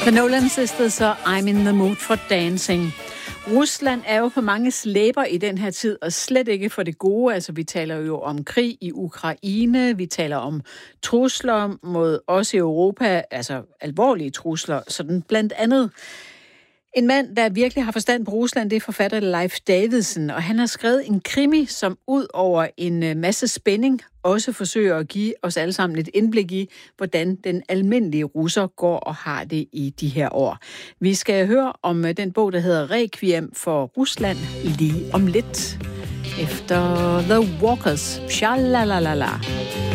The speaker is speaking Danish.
The Nolan Sisters, så I'm in the mood for dancing. Rusland er jo på mange læber i den her tid, og slet ikke for det gode. Altså, vi taler jo om krig i Ukraine, vi taler om trusler mod os i Europa, altså alvorlige trusler, sådan blandt andet. En mand, der virkelig har forstand på Rusland, det er forfatter Leif Davidsen, og han har skrevet en krimi, som ud over en masse spænding også forsøger at give os alle sammen et indblik i, hvordan den almindelige russer går og har det i de her år. Vi skal høre om den bog, der hedder Requiem for Rusland lige om lidt. Efter The Walkers. Shalalala.